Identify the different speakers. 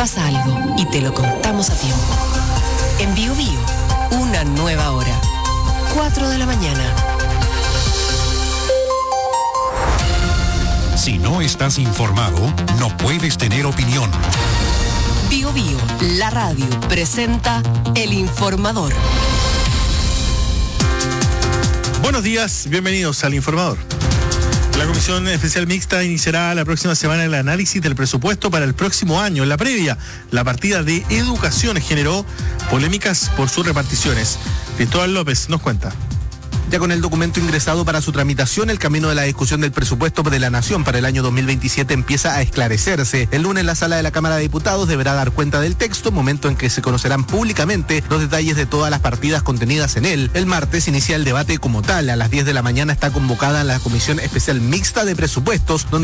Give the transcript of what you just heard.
Speaker 1: pasa algo y te lo contamos a tiempo. En Bio Bio, una nueva hora. 4 de la mañana.
Speaker 2: Si no estás informado, no puedes tener opinión.
Speaker 1: Bio Bio, la radio, presenta El Informador.
Speaker 3: Buenos días, bienvenidos al Informador. La Comisión Especial Mixta iniciará la próxima semana el análisis del presupuesto para el próximo año. En la previa, la partida de educación generó polémicas por sus reparticiones. Cristóbal López nos cuenta.
Speaker 4: Ya con el documento ingresado para su tramitación, el camino de la discusión del presupuesto de la Nación para el año 2027 empieza a esclarecerse. El lunes la sala de la Cámara de Diputados deberá dar cuenta del texto, momento en que se conocerán públicamente los detalles de todas las partidas contenidas en él. El martes inicia el debate como tal. A las 10 de la mañana está convocada la Comisión Especial Mixta de Presupuestos, donde